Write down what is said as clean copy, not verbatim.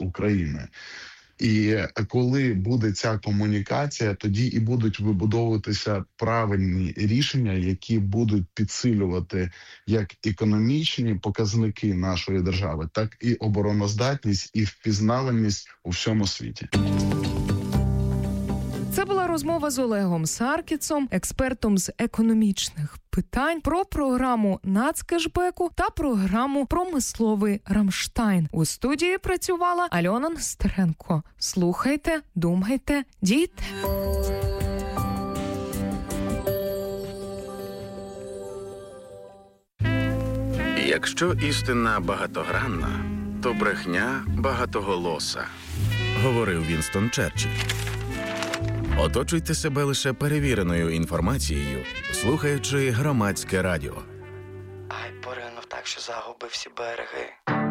України. І коли буде ця комунікація, тоді і будуть вибудовуватися правильні рішення, які будуть підсилювати як економічні показники нашої держави, так і обороноздатність і впізнаваність у всьому світі. Це була розмова з Олегом Саркісом, експертом з економічних питань, про програму нацкешбеку та програму «Промисловий Рамштайн». У студії працювала Альона Нестеренко. Слухайте, думайте, дійте. Якщо істина багатогранна, то брехня багатоголоса, говорив Вінстон Черчилль. Оточуйте себе лише перевіреною інформацією, слухаючи Громадське радіо. Ай, поринув так, що загубив всі береги.